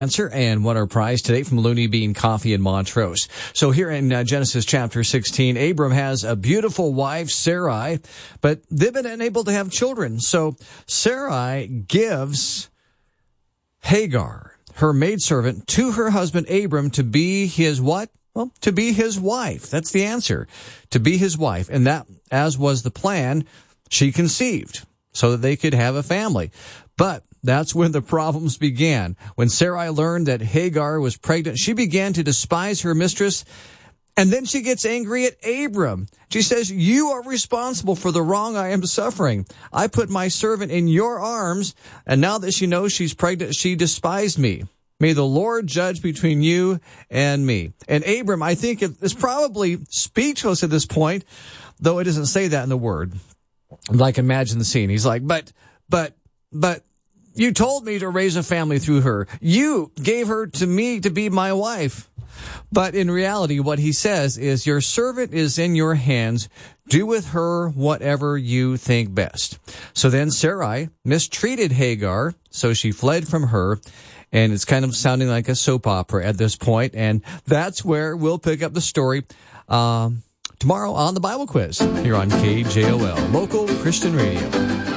Answer and won our prize today from Looney Bean Coffee in Montrose. So here in Genesis chapter 16, Abram has a beautiful wife, Sarai, but they've been unable to have children. So Sarai gives Hagar, her maidservant, to her husband Abram to be his what? Well, to be his wife. That's the answer. To be his wife. And that, as was the plan, she conceived so that they could have a family. But that's when the problems began. When Sarai learned that Hagar was pregnant, she began to despise her mistress, and then she gets angry at Abram. She says, "You are responsible for the wrong I am suffering. I put my servant in your arms, and now that she knows she's pregnant, she despised me. May the Lord judge between you and me." And Abram, I think, is probably speechless at this point, though it doesn't say that in the word. Like, imagine the scene. He's like, but, you told me to raise a family through her. You gave her to me to be my wife. But in reality, what he says is, your servant is in your hands. Do with her whatever you think best. So then Sarai mistreated Hagar, so she fled from her. And it's kind of sounding like a soap opera at this point. And that's where we'll pick up the story tomorrow on the Bible Quiz here on KJOL, Local Christian Radio.